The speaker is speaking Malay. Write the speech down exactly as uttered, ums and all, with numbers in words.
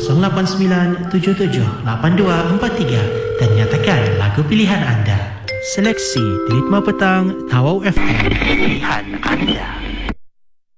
kosong lapan sembilan tujuh tujuh lapan dua empat tiga dan nyatakan lagu pilihan anda. Seleksi Ritma Petang Tawau F M. Pilihan anda.